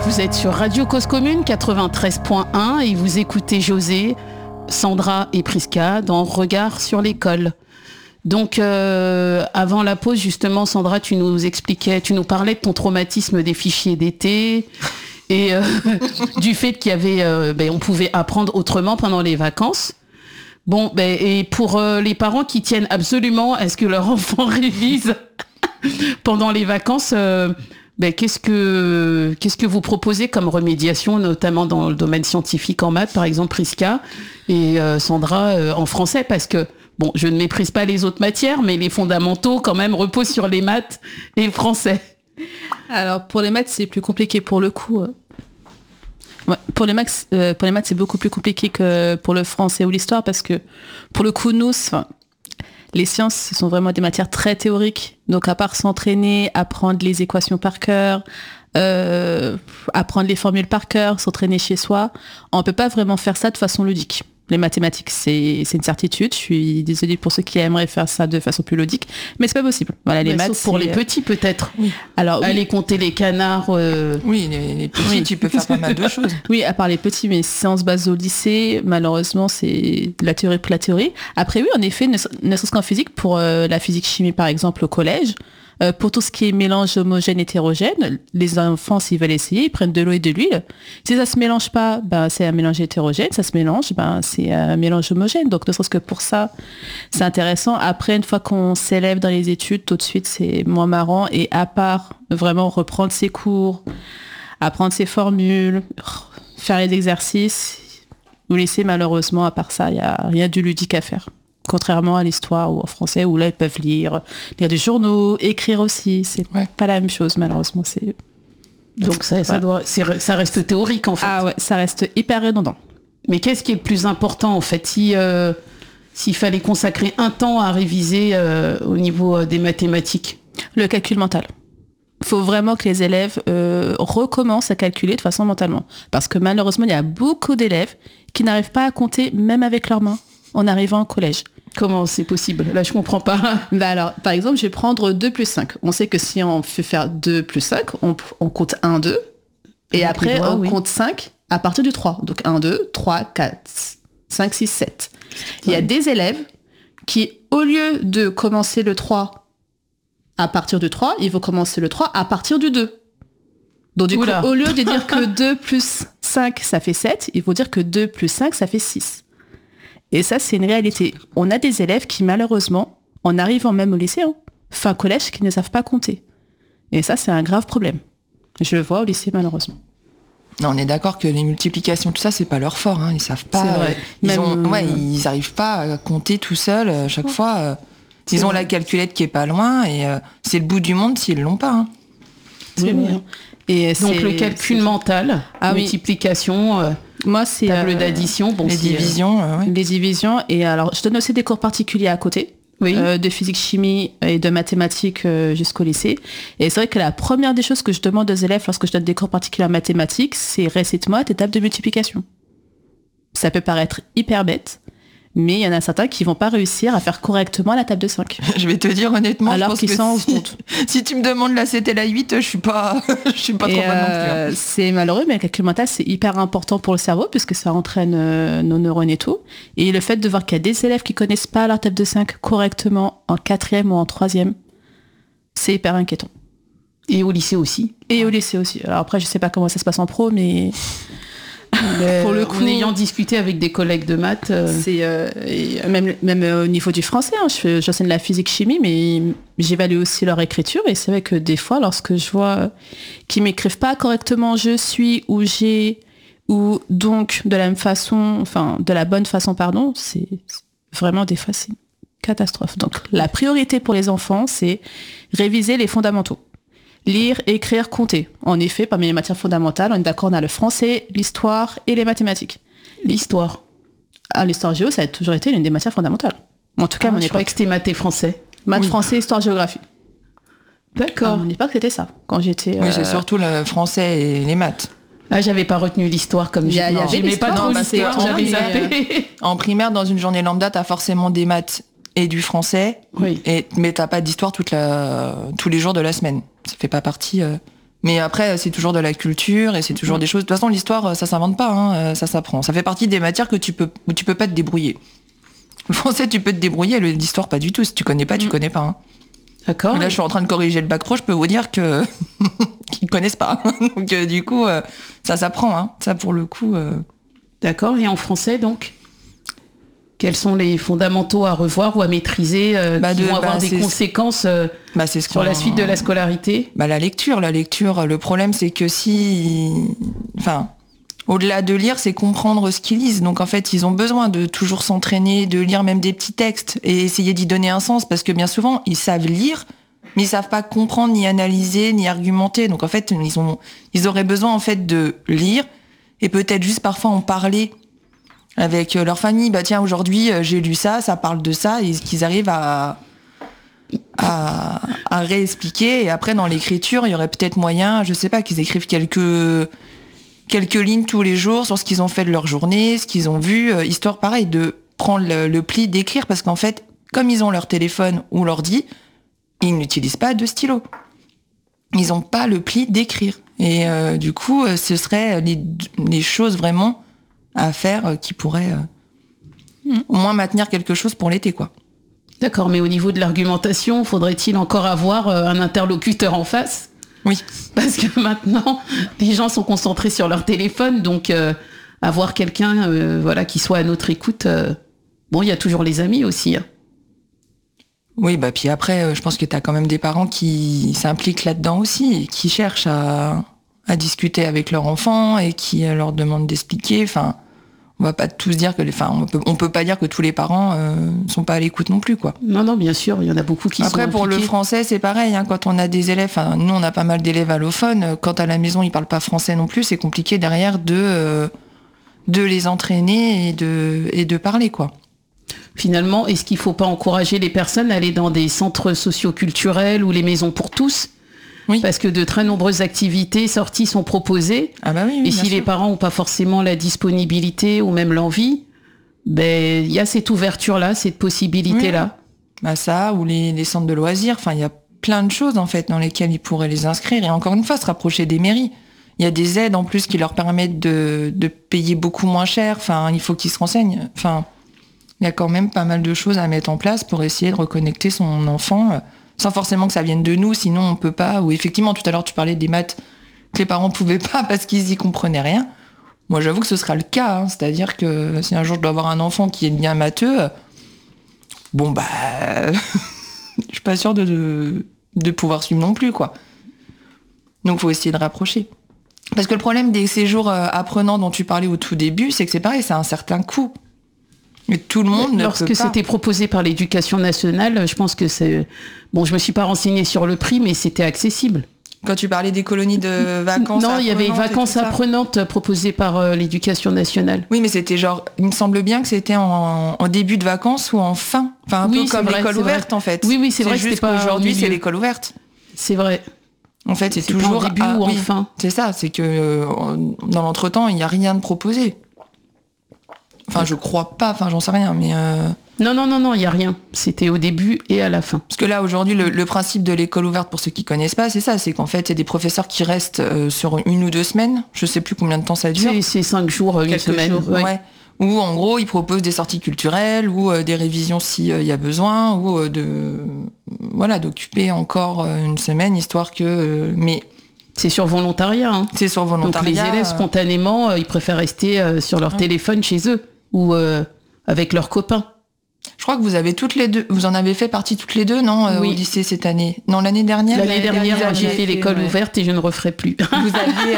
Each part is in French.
Vous êtes sur Radio Cause Commune 93.1 et vous écoutez José, Sandra et Prisca dans Regard sur l'école. Donc avant la pause justement, Sandra, tu nous parlais de ton traumatisme des fichiers d'été et du fait qu'il y avait, on pouvait apprendre autrement pendant les vacances. Bon, et pour les parents qui tiennent absolument à ce que leur enfant révise pendant les vacances. Qu'est-ce que vous proposez comme remédiation, notamment dans le domaine scientifique en maths, par exemple Prisca et Sandra en français, parce que je ne méprise pas les autres matières, mais les fondamentaux quand même reposent sur les maths et le français. Alors pour les maths, c'est plus compliqué pour le coup. Ouais, pour les maths, c'est beaucoup plus compliqué que pour le français ou l'histoire, parce que pour le coup, les sciences, ce sont vraiment des matières très théoriques. Donc, à part s'entraîner, apprendre les équations par cœur, apprendre les formules par cœur, s'entraîner chez soi, on ne peut pas vraiment faire ça de façon ludique. Les mathématiques, c'est une certitude. Je suis désolée pour ceux qui aimeraient faire ça de façon plus ludique, mais c'est pas possible. Voilà, les maths, sauf pour les petits, peut-être. Oui. Alors, aller compter les canards. Oui, les petits, tu peux faire pas mal de choses. Oui, à part les petits, mais séances base au lycée, malheureusement, c'est de la théorie pour la théorie. Après, oui, en effet, ne serait-ce qu'en physique, pour la physique-chimie, par exemple, au collège, pour tout ce qui est mélange homogène-hétérogène, les enfants, s'ils veulent essayer, ils prennent de l'eau et de l'huile. Si ça se mélange pas, c'est un mélange hétérogène. Ça se mélange, c'est un mélange homogène. Donc, ne serait-ce que pour ça, c'est intéressant. Après, une fois qu'on s'élève dans les études, tout de suite, c'est moins marrant. Et à part vraiment reprendre ses cours, apprendre ses formules, faire les exercices, au lycée, malheureusement, à part ça, il n'y a rien de ludique à faire. Contrairement à l'histoire ou au français, où là, ils peuvent lire des journaux, écrire aussi. C'est pas la même chose, malheureusement. Donc ça reste théorique, en fait. Ah ouais, ça reste hyper redondant. Mais qu'est-ce qui est le plus important, en fait, s'il fallait consacrer un temps à réviser au niveau des mathématiques? Le calcul mental. Il faut vraiment que les élèves recommencent à calculer de façon mentalement. Parce que malheureusement, il y a beaucoup d'élèves qui n'arrivent pas à compter, même avec leurs mains, en arrivant au collège. Comment c'est possible? Là, je comprends pas. Alors, par exemple, je vais prendre 2 plus 5. On sait que si on fait faire 2 plus 5, on compte 1, 2. Et après, on compte 5 à partir du 3. Donc 1, 2, 3, 4, 5, 6, 7. Il y a des élèves qui, au lieu de commencer le 3 à partir du 3, ils vont commencer le 3 à partir du 2. Donc du coup, au lieu de dire que 2 plus 5, ça fait 7, il faut dire que 2 plus 5, ça fait 6. Et ça, c'est une réalité. On a des élèves qui, malheureusement, en arrivant même au lycée, fin collège, qui ne savent pas compter. Et ça, c'est un grave problème. Je le vois au lycée, malheureusement. Non, on est d'accord que les multiplications, tout ça, c'est pas leur fort. Ils savent pas. C'est vrai. Ils arrivent pas à compter tout seuls à chaque fois. Ils ont la calculette qui est pas loin et c'est le bout du monde s'ils l'ont pas. C'est vrai. Et donc le calcul mental, multiplication. Moi, c'est table d'addition, les divisions. Les divisions. Et alors, je donne aussi des cours particuliers à côté, de physique, chimie et de mathématiques jusqu'au lycée. Et c'est vrai que la première des choses que je demande aux élèves lorsque je donne des cours particuliers en mathématiques, c'est récite-moi tes tables de multiplication. Ça peut paraître hyper bête, mais il y en a certains qui vont pas réussir à faire correctement la table de 5. Je vais te dire honnêtement, alors qu'ils s'en rendent compte. Si tu me demandes la 7 et la 8, je suis pas trop bonne non plus. C'est malheureux, mais le calcul mental, c'est hyper important pour le cerveau, puisque ça entraîne nos neurones et tout. Et le fait de voir qu'il y a des élèves qui connaissent pas leur table de 5 correctement en 4e ou en 3e, c'est hyper inquiétant. Et au lycée aussi. Et au lycée aussi. Alors après, je sais pas comment ça se passe en pro, mais... pour le coup, en ayant discuté avec des collègues de maths, c'est même au niveau du français, j'enseigne la physique chimie, mais j'évalue aussi leur écriture, et c'est vrai que des fois, lorsque je vois qu'ils m'écrivent pas correctement je suis ou j'ai ou donc de la même façon, enfin de la bonne façon, pardon, c'est vraiment des fois c'est une catastrophe. Donc la priorité pour les enfants, c'est réviser les fondamentaux. Lire, écrire, compter. En effet, parmi les matières fondamentales, on est d'accord, on a le français, l'histoire et les mathématiques. L'histoire. L'histoire géo, ça a toujours été l'une des matières fondamentales. En tout cas, à mon époque. Je croyais que c'était maths et français. Maths, français, histoire, géographie. D'accord. À mon époque, c'était ça. Quand j'étais... Oui, c'est surtout le français et les maths. Ah, j'avais pas retenu l'histoire comme j'aimais pas trop l'histoire. En primaire, dans une journée lambda, t'as forcément des maths et du français, mais t'as pas d'histoire tous les jours de la semaine. Ça fait pas partie Mais après, c'est toujours de la culture et c'est toujours des choses. De toute façon, l'histoire, ça s'invente pas, hein, ça s'apprend. Ça fait partie des matières où tu peux pas te débrouiller. Le français, tu peux te débrouiller, l'histoire, pas du tout. Si tu connais pas, tu connais pas. Hein. D'accord. Là, je suis en train de corriger le bac pro, je peux vous dire que qu'ils connaissent pas. Donc, du coup, ça s'apprend. Hein. Ça, pour le coup. D'accord. Et en français, donc, quels sont les fondamentaux à revoir ou à maîtriser qui vont avoir des conséquences sur la suite de la scolarité ? La lecture. Le problème, c'est que au-delà de lire, c'est comprendre ce qu'ils lisent. Donc en fait, ils ont besoin de toujours s'entraîner, de lire même des petits textes et essayer d'y donner un sens, parce que bien souvent, ils savent lire, mais ils savent pas comprendre, ni analyser, ni argumenter. Donc en fait, ils auraient besoin en fait de lire et peut-être juste parfois en parler avec leur famille. Tiens, aujourd'hui, j'ai lu ça parle de ça, et qu'ils arrivent à réexpliquer. Et après, dans l'écriture, il y aurait peut-être moyen, je sais pas, qu'ils écrivent quelques lignes tous les jours sur ce qu'ils ont fait de leur journée, ce qu'ils ont vu, histoire pareil de prendre le pli d'écrire, parce qu'en fait, comme ils ont leur téléphone ou l'ordi, ils n'utilisent pas de stylo. Ils n'ont pas le pli d'écrire. Et du coup, ce seraient les choses vraiment à faire qui pourraient au moins maintenir quelque chose pour l'été, quoi. D'accord, mais au niveau de l'argumentation, faudrait-il encore avoir un interlocuteur en face ? Oui. Parce que maintenant, les gens sont concentrés sur leur téléphone, donc avoir quelqu'un qui soit à notre écoute, il y a toujours les amis aussi. Hein. Oui, puis après, je pense que tu as quand même des parents qui s'impliquent là-dedans aussi, et qui cherchent à discuter avec leur enfant et qui leur demandent d'expliquer. Enfin, on va pas tous dire que on peut pas dire que tous les parents sont pas à l'écoute non plus, quoi. Non, bien sûr, il y en a beaucoup qui sont Après, pour le français, c'est pareil, hein, quand on a des élèves, nous on a pas mal d'élèves allophones, quand à la maison ils parlent pas français non plus, c'est compliqué derrière de les entraîner et de parler, quoi. Finalement, est-ce qu'il faut pas encourager les personnes à aller dans des centres socio-culturels ou les maisons pour tous ? Oui. Parce que de très nombreuses activités sorties sont proposées. Oui, et si les parents n'ont pas forcément la disponibilité ou même l'envie, il y a cette ouverture-là, cette possibilité-là. Oui. Ça, ou les centres de loisirs. Il y a plein de choses, en fait, dans lesquelles ils pourraient les inscrire. Et encore une fois, se rapprocher des mairies. Il y a des aides, en plus, qui leur permettent de payer beaucoup moins cher. Il faut qu'ils se renseignent. Il y a quand même pas mal de choses à mettre en place pour essayer de reconnecter son enfant, sans forcément que ça vienne de nous, sinon on peut pas. Ou effectivement, tout à l'heure tu parlais des maths que les parents pouvaient pas parce qu'ils y comprenaient rien. Moi j'avoue que ce sera le cas, hein. C'est-à-dire que si un jour je dois avoir un enfant qui est bien matheux, je suis pas sûre de pouvoir suivre non plus, quoi. Donc faut essayer de rapprocher. Parce que le problème des séjours apprenants dont tu parlais au tout début, c'est que c'est pareil, c'est un certain coût. Mais tout le monde ne peut pas. Lorsque c'était proposé par l'Éducation nationale, je pense que c'est... je me suis pas renseignée sur le prix, mais c'était accessible. Quand tu parlais des colonies de vacances Non, il y avait vacances apprenantes proposées par l'Éducation nationale. Oui, mais c'était il me semble bien que c'était en début de vacances ou en fin. Un peu comme l'école ouverte, en fait. Oui, c'est vrai que c'était pas aujourd'hui, c'est l'école ouverte. C'est vrai. En fait, c'est toujours en début ou en fin. C'est ça, c'est que dans l'entretemps, il n'y a rien de proposé. Je crois pas, j'en sais rien, mais... Non, il n'y a rien. C'était au début et à la fin. Parce que là, aujourd'hui, le principe de l'école ouverte, pour ceux qui connaissent pas, c'est ça, c'est qu'en fait, il y a des professeurs qui restent sur 1 ou 2 semaines, je sais plus combien de temps ça dure. C'est 5 jours, une semaine. Ouais. Où, en gros, ils proposent des sorties culturelles, ou des révisions s'il y a besoin, ou d'occuper encore une semaine, histoire que... mais c'est sur volontariat. Hein. C'est sur volontariat. Donc les élèves, spontanément, ils préfèrent rester sur leur téléphone chez eux, ou avec leurs copains. Je crois que vous avez toutes les deux, vous en avez fait partie toutes les deux, non, oui. Au lycée cette année. Non, l'année dernière. L'année dernière, j'ai fait l'école ouverte et je ne referai plus. Vous aviez...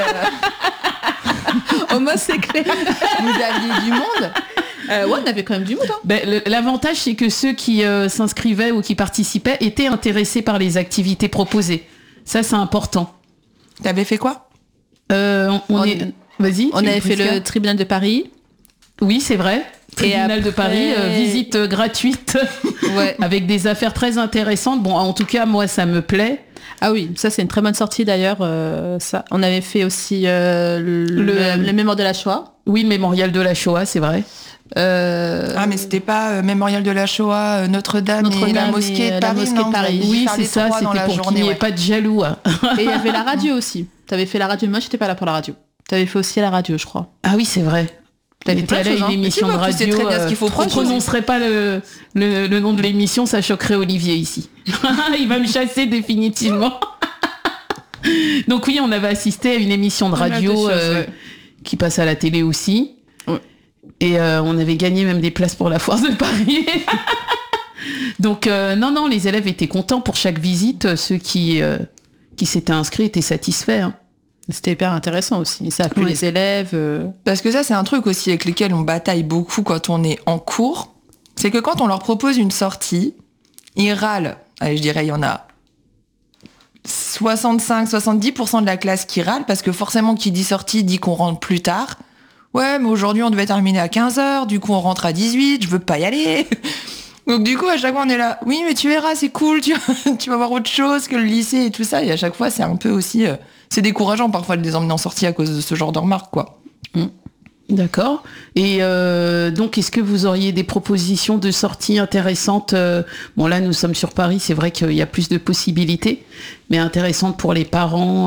Au moins, c'est clair. Vous aviez du monde. On avait quand même du monde. Hein. L'avantage, c'est que ceux qui s'inscrivaient ou qui participaient étaient intéressés par les activités proposées. Ça, c'est important. T'avais fait quoi? Vas-y. On avait fait le tribunal de Paris. Oui, c'est vrai. Tribunal de Paris, visite gratuite, avec des affaires très intéressantes. En tout cas, moi, ça me plaît. Ah oui, ça c'est une très bonne sortie d'ailleurs. Ça, on avait fait aussi le mémorial de la Shoah. Oui, le mémorial de la Shoah, c'est vrai. Mais c'était pas mémorial de la Shoah, Notre-Dame et la mosquée de Paris. Oui, c'est ça. C'était pour qu'il n'y ait pas de jaloux. Hein. Et il y avait la radio aussi. T'avais fait la radio, moi j'étais pas là pour la radio. T'avais fait aussi à la radio, je crois. Ah oui, c'est vrai. T'avais T'étais allé à une émission de radio. Très bien ce qu'il faut On ne prononcerait pas le nom de l'émission, ça choquerait Olivier ici. Il va me chasser définitivement. Donc oui, on avait assisté à une émission de radio qui passe à la télé aussi. Ouais. Et on avait gagné même des places pour la foire de Paris. Donc non, les élèves étaient contents pour chaque visite. Ceux qui s'étaient inscrits étaient satisfaits. Hein. C'était hyper intéressant aussi. Ça a plu les élèves. Parce que ça, c'est un truc aussi avec lequel on bataille beaucoup quand on est en cours. C'est que quand on leur propose une sortie, ils râlent. Allez, je dirais, il y en a 65-70% de la classe qui râle parce que forcément, qui dit sortie dit qu'on rentre plus tard. Ouais, mais aujourd'hui, on devait terminer à 15h. Du coup, on rentre à 18. Je veux pas y aller. Donc du coup, à chaque fois, on est là. Oui, mais tu verras, c'est cool. Tu vas voir autre chose que le lycée et tout ça. Et à chaque fois, c'est un peu aussi... c'est décourageant parfois de les emmener en sortie à cause de ce genre de remarques, quoi. D'accord. Et donc, est-ce que vous auriez des propositions de sortie intéressantes Bon, là, nous sommes sur Paris. C'est vrai qu'il y a plus de possibilités, mais intéressantes pour les parents,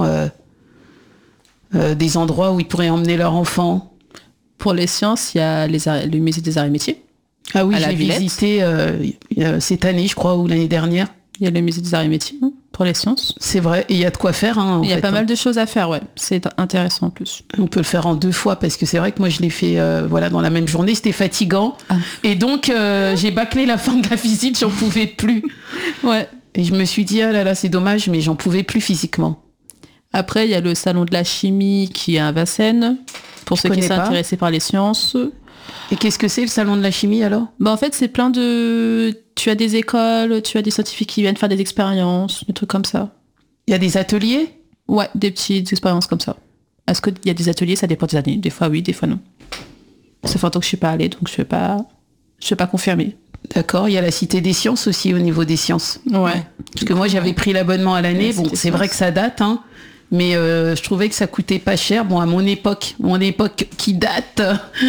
des endroits où ils pourraient emmener leur enfant. Pour les sciences, il y a le musée des arts et métiers. Ah oui, j'ai visité cette année, je crois, ou l'année dernière. Il y a le musée des arts et métiers pour les sciences. C'est vrai, et il y a de quoi faire. Hein, il y a pas mal de choses à faire, ouais. C'est intéressant en plus. On peut le faire en 2 fois, parce que c'est vrai que moi je l'ai fait dans la même journée, c'était fatigant. Ah. Et donc j'ai bâclé la fin de la visite, j'en pouvais plus. Ouais. Et je me suis dit, ah là là, c'est dommage, mais j'en pouvais plus physiquement. Après, il y a le salon de la chimie qui est à Vincennes, pour ceux qui sont intéressés par les sciences. Et qu'est-ce que c'est le salon de la chimie alors ? En fait, c'est plein de... Tu as des écoles, tu as des scientifiques qui viennent faire des expériences, des trucs comme ça. Il y a des ateliers ? Ouais, des petites expériences comme ça. Est-ce qu'il y a des ateliers ? Ça dépend des années. Des fois oui, des fois non. Ça fait longtemps que je suis pas allée, donc je vais pas confirmer. D'accord, il y a la Cité des Sciences aussi au niveau des sciences. Ouais. Parce que moi j'avais pris l'abonnement à l'année. Bon, c'est vrai que ça date, hein. Mais je trouvais que ça coûtait pas cher. Bon, à mon époque qui date,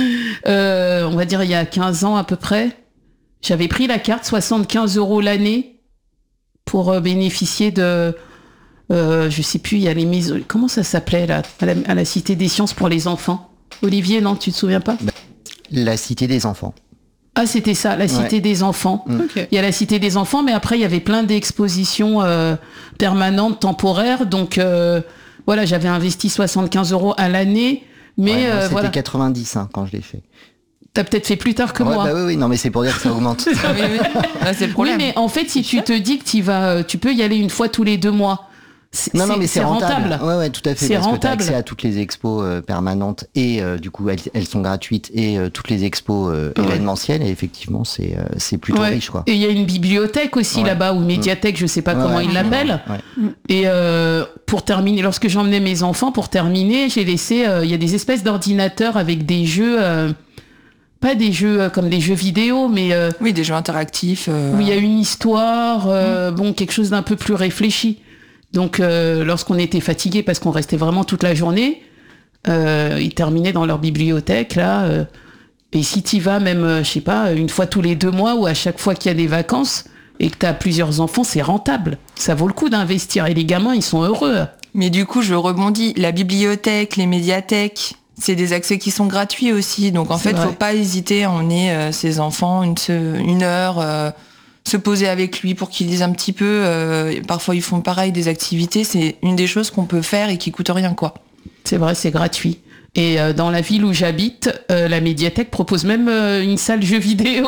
on va dire il y a 15 ans à peu près, j'avais pris la carte 75 € l'année pour bénéficier de... je sais plus, il y a les maisons... Comment ça s'appelait là, à la Cité des Sciences pour les enfants ? Olivier, non, tu te souviens pas ? La Cité des enfants. Ah, c'était ça, la Cité des enfants. Okay. Il y a la Cité des enfants, mais après, il y avait plein d'expositions permanentes, temporaires. Donc, voilà, j'avais investi 75 € à l'année. Mais c'était 90 quand je l'ai fait. T'as peut-être fait plus tard que moi. Oui, non, mais c'est pour dire que ça augmente. oui. Ah, c'est le problème. Oui, mais en fait, si tu te dis que tu peux y aller une fois tous les 2 mois. Non, mais c'est rentable. Ouais, tout à fait. C'est parce rentable. Que tu as accès à toutes les expos permanentes et du coup, elles sont gratuites et toutes les expos événementielles. Et effectivement, c'est plutôt riche, quoi. Et il y a une bibliothèque aussi là-bas, ou médiathèque, je sais pas comment ils l'appellent. Et pour terminer, lorsque j'emmenais mes enfants, j'ai laissé, il y a des espèces d'ordinateurs avec des jeux... pas des jeux comme des jeux vidéo, mais... oui, des jeux interactifs. Où il y a une histoire, quelque chose d'un peu plus réfléchi. Donc, lorsqu'on était fatigué, parce qu'on restait vraiment toute la journée, ils terminaient dans leur bibliothèque, là. Et si tu y vas même, je sais pas, une fois tous les 2 mois, ou à chaque fois qu'il y a des vacances, et que tu as plusieurs enfants, c'est rentable. Ça vaut le coup d'investir. Et les gamins, ils sont heureux. Mais du coup, je rebondis. La bibliothèque, les médiathèques, c'est des accès qui sont gratuits aussi. Donc, en fait, faut pas hésiter à emmener ses enfants une heure... se poser avec lui pour qu'il lise un petit peu. Parfois, ils font pareil, des activités. C'est une des choses qu'on peut faire et qui coûte rien, quoi. C'est vrai, c'est gratuit. Et dans la ville où j'habite, la médiathèque propose même une salle jeux vidéo.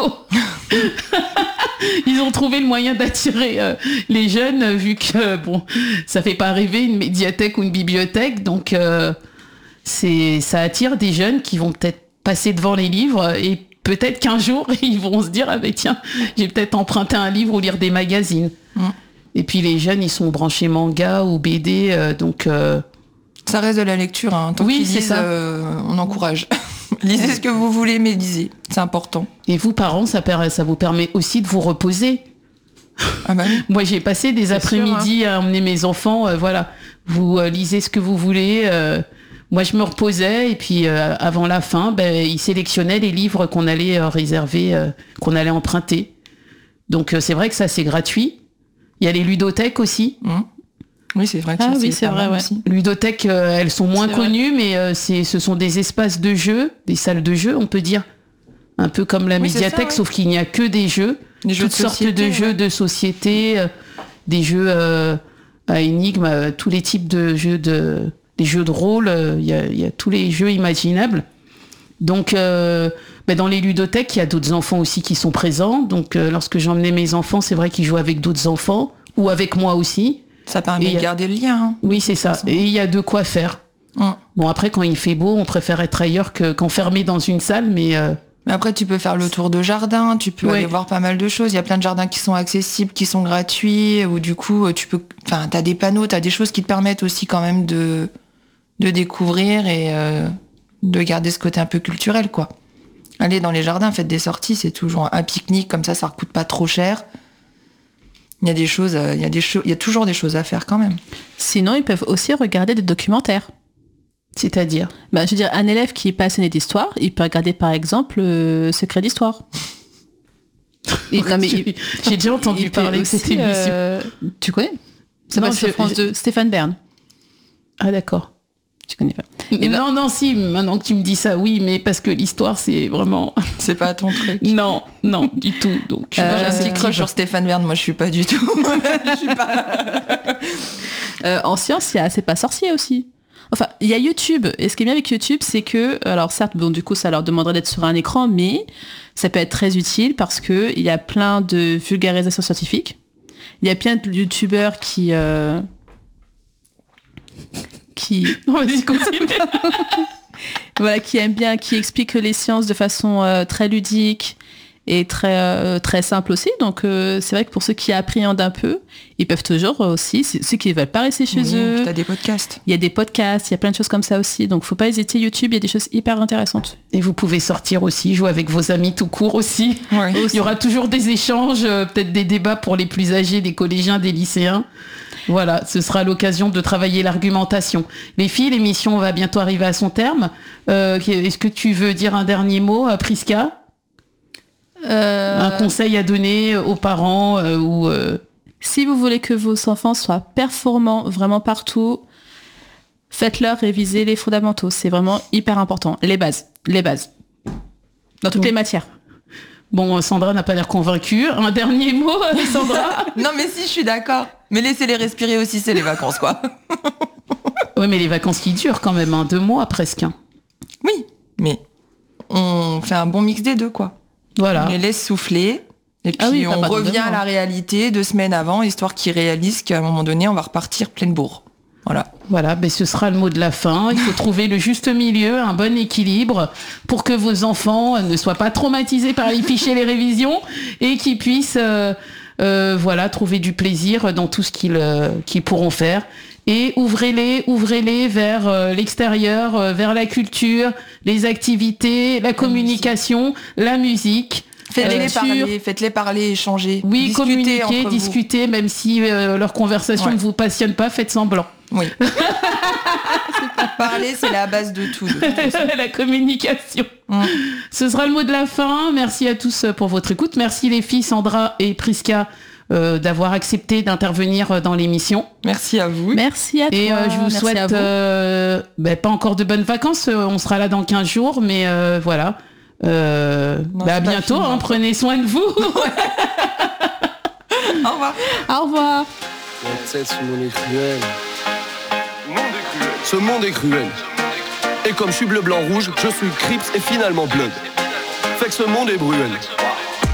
Ils ont trouvé le moyen d'attirer les jeunes, vu que, ça fait pas rêver une médiathèque ou une bibliothèque. Donc, ça attire des jeunes qui vont peut-être passer devant les livres et peut-être qu'un jour, ils vont se dire, ah ben tiens, j'ai peut-être emprunté un livre ou lire des magazines. Et puis les jeunes, ils sont branchés manga ou BD, donc... Ça reste de la lecture, hein. Tant qu'ils lisent, on encourage. Lisez ce que vous voulez, mais lisez, c'est important. Et vous, parents, ça vous permet aussi de vous reposer. Ah bah oui. Moi, j'ai passé des après-midi à emmener mes enfants, vous lisez ce que vous voulez... Moi, je me reposais et puis avant la fin, ils sélectionnaient les livres qu'on allait réserver, qu'on allait emprunter. Donc, c'est vrai que ça, c'est gratuit. Il y a les ludothèques aussi. Oui, c'est vrai que Ah ça, oui, c'est pas vrai, mal ouais. aussi. Ludothèques, elles sont moins C'est vrai. connues, mais ce sont des espaces de jeu, des salles de jeu, on peut dire. Un peu comme la Oui, c'est médiathèque, ça, ouais. sauf qu'il n'y a que des jeux. Des jeux toutes de sortes société, de jeux ouais. de société, des jeux à énigmes, tous les types de jeux des jeux de rôle, il y a tous les jeux imaginables. Donc, dans les ludothèques, il y a d'autres enfants aussi qui sont présents. Donc, lorsque j'emmenais mes enfants, c'est vrai qu'ils jouaient avec d'autres enfants ou avec moi aussi. Ça permet Et de garder le lien. Hein. Oui, c'est ça. Et il y a de quoi faire. Bon, après, quand il fait beau, on préfère être ailleurs qu'enfermé dans une salle, mais après, tu peux faire le tour de jardin, tu peux aller voir pas mal de choses. Il y a plein de jardins qui sont accessibles, qui sont gratuits, où du coup, t'as des panneaux, t'as des choses qui te permettent aussi quand même de découvrir et de garder ce côté un peu culturel, quoi. Allez dans les jardins, faites des sorties, c'est toujours un pique-nique, comme ça coûte pas trop cher. Il y a des choses, il y a toujours des choses à faire quand même. Sinon, ils peuvent aussi regarder des documentaires. c'est-à-dire. Je veux dire, un élève qui est passionné d'histoire, il peut regarder par exemple Secret d'Histoire. J'ai déjà entendu parler de cette émission. Tu connais? Ça passe sur France 2, Stéphane Bern. Ah d'accord. Tu connais pas? Non, si, maintenant que tu me dis ça, oui, mais parce que l'histoire, c'est vraiment... C'est pas ton truc. Non, du tout. Donc, j'ai un petit crush sur Stéphane Bern, moi je suis pas du tout. Je suis pas... En sciences, il y a C'est pas sorcier aussi. Enfin, il y a YouTube. Et ce qui est bien avec YouTube, c'est que, alors certes, du coup, ça leur demanderait d'être sur un écran, mais ça peut être très utile parce que il y a plein de vulgarisations scientifiques. Il y a plein de youtubeurs qui Vas-y, continue. voilà, qui aiment bien, qui expliquent les sciences de façon très ludique et très simple aussi. Donc c'est vrai que pour ceux qui appréhendent un peu, ils peuvent toujours aussi, ceux qui ne veulent pas rester chez eux. T'as des podcasts. Il y a des podcasts, il y a plein de choses comme ça aussi. Donc faut pas hésiter, YouTube, il y a des choses hyper intéressantes. Et vous pouvez sortir aussi, jouer avec vos amis tout court aussi. Ouais. Il y aura toujours des échanges, peut-être des débats pour les plus âgés, des collégiens, des lycéens. Voilà, ce sera l'occasion de travailler l'argumentation. Les filles, l'émission va bientôt arriver à son terme. Est-ce que tu veux dire un dernier mot, Prisca ? Un conseil à donner aux parents Si vous voulez que vos enfants soient performants vraiment partout, faites-leur réviser les fondamentaux. C'est vraiment hyper important. Les bases. Dans toutes les matières. Bon, Sandra n'a pas l'air convaincue. Un dernier mot, Sandra ? Non, mais si, je suis d'accord. Mais laissez-les respirer aussi, c'est les vacances, quoi. Oui, mais les vacances qui durent quand même, 2 mois presque. Oui, mais on fait un bon mix des deux, quoi. Voilà. On les laisse souffler, et puis on revient à la réalité 2 semaines avant, histoire qu'ils réalisent qu'à un moment donné, on va repartir pleine bourre. Voilà, ce sera le mot de la fin. Il faut trouver le juste milieu, un bon équilibre pour que vos enfants ne soient pas traumatisés par les fichiers, les révisions et qu'ils puissent trouver du plaisir dans tout ce qu'ils pourront faire. Et ouvrez-les vers l'extérieur, vers la culture, les activités, la communication, la musique. Faites-les parler, échanger. Oui, discuter, même si leur conversation ne vous passionne pas, faites semblant. Oui. Parler, c'est la base de tout. La communication. Ce sera le mot de la fin. Merci à tous pour votre écoute. Merci les filles, Sandra et Prisca, d'avoir accepté d'intervenir dans l'émission. Merci à vous. Merci à toi. Et je vous souhaite pas encore de bonnes vacances. On sera là dans 15 jours, mais voilà. À bientôt. Prenez soin de vous. Au revoir. Au revoir. Ce monde est cruel. Ce monde est cruel. Et comme je suis bleu, blanc, rouge, je suis Crips et finalement Blood. Fait que ce monde est bruel.